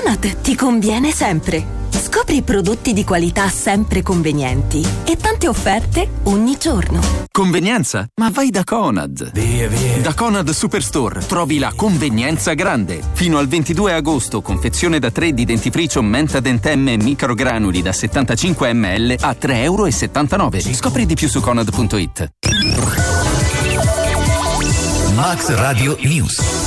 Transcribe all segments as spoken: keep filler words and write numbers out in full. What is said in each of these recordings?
Conad ti conviene sempre. Scopri prodotti di qualità sempre convenienti e tante offerte ogni giorno. Convenienza? Ma vai da Conad. Via, via. Da Conad Superstore trovi la convenienza grande. Fino al ventidue agosto, confezione da tre di dentifricio Menta Dentem microgranuli da settantacinque millilitri a tre e settantanove euro. Scopri di più su conad punto it. Max Radio News.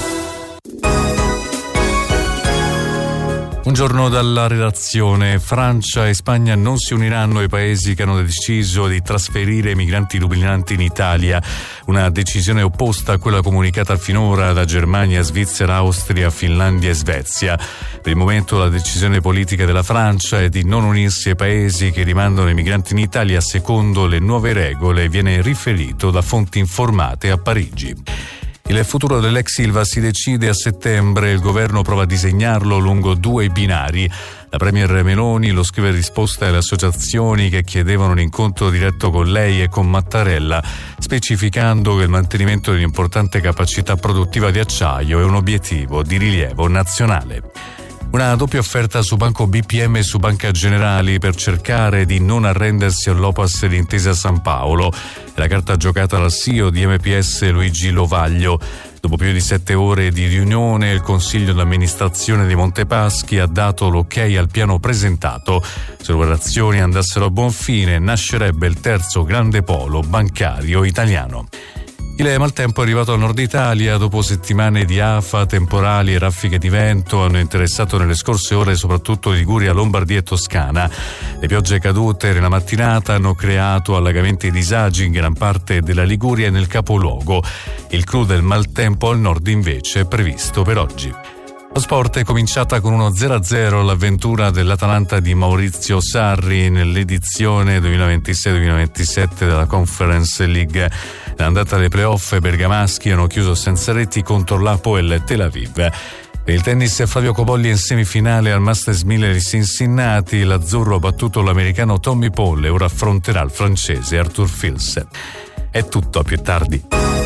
Un giorno dalla redazione. Francia e Spagna non si uniranno ai paesi che hanno deciso di trasferire migranti dublinanti in Italia. Una decisione opposta a quella comunicata finora da Germania, Svizzera, Austria, Finlandia e Svezia. Per il momento la decisione politica della Francia è di non unirsi ai paesi che rimandano i migranti in Italia secondo le nuove regole, viene riferito da fonti informate a Parigi. Il futuro dell'ex Ilva si decide a settembre, il governo prova a disegnarlo lungo due binari. La premier Meloni lo scrive in risposta alle associazioni che chiedevano un incontro diretto con lei e con Mattarella, specificando che il mantenimento di un'importante capacità produttiva di acciaio è un obiettivo di rilievo nazionale. Una doppia offerta su Banco B P M e su Banca Generali per cercare di non arrendersi all'Opas di Intesa San Paolo. È la carta giocata dal C E O di M P S Luigi Lovaglio. Dopo più di sette ore di riunione, il Consiglio d'amministrazione di Montepaschi ha dato l'ok al piano presentato. Se le operazioni andassero a buon fine, nascerebbe il terzo grande polo bancario italiano. Il maltempo è arrivato al nord Italia dopo settimane di afa, temporali e raffiche di vento hanno interessato nelle scorse ore soprattutto Liguria, Lombardia e Toscana. Le piogge cadute nella mattinata hanno creato allagamenti e disagi in gran parte della Liguria e nel capoluogo. Il clou del maltempo al nord invece è previsto per oggi. Lo sport è cominciata con uno zero a zero l'avventura dell'Atalanta di Maurizio Sarri nell'edizione duemilaventisei duemilaventisette della Conference League. L'andata dei playoff bergamaschi hanno chiuso senza reti contro l'Hapoel Tel Aviv. Per il tennis Flavio Cobolli in semifinale al Masters mille di Cincinnati, l'azzurro ha battuto l'americano Tommy Paul e ora affronterà il francese Arthur Fils. È tutto, a più tardi.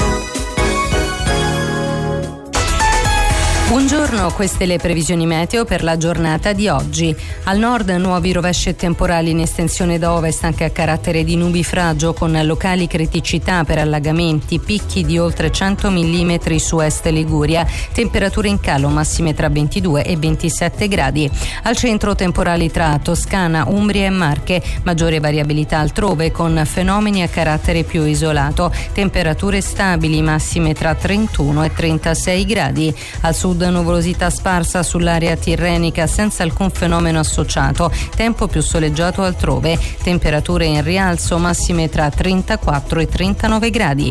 Buongiorno, queste le previsioni meteo per la giornata di oggi. Al nord nuovi rovesci e temporali in estensione da ovest anche a carattere di nubifragio con locali criticità per allagamenti, picchi di oltre cento millimetri su est Liguria, temperature in calo massime tra ventidue e ventisette gradi. Al centro temporali tra Toscana, Umbria e Marche, maggiore variabilità altrove con fenomeni a carattere più isolato, temperature stabili massime tra trentuno e trentasei gradi. Al sud nuvolosità sparsa sull'area tirrenica senza alcun fenomeno associato, tempo più soleggiato altrove, temperature in rialzo massime tra trentaquattro e trentanove gradi.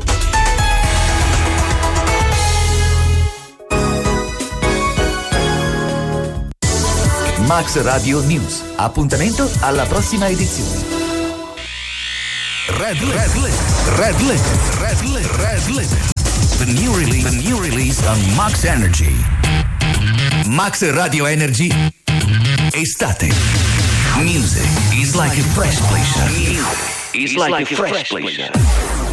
Max Radio News. Appuntamento alla prossima edizione. Red Red Red Red Red Red Red The new release, the new release on Max Energy. Max Radio Energy Estate. Music is like a fresh pleasure. Music is like a fresh pleasure.